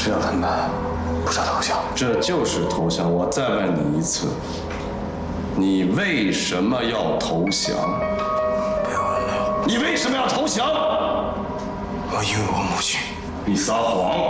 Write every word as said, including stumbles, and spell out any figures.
知道他们不是要投降， 这就是投降。我再问你一次，你为什么要投降？ 别问了。 你为什么要投降？ 我因为我母亲。 你撒谎！